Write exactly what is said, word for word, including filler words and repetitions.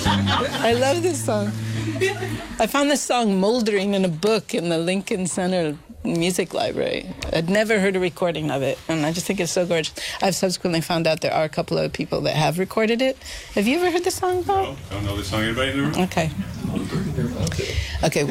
I love this song. I found this song moldering in a book in the Lincoln Center Music Library. I'd never heard a recording of it, and I just think it's so gorgeous. I've subsequently found out there are a couple of people that have recorded it. Have you ever heard the song, Paul? No, don't know the song. Anybody in the room? Okay. Okay.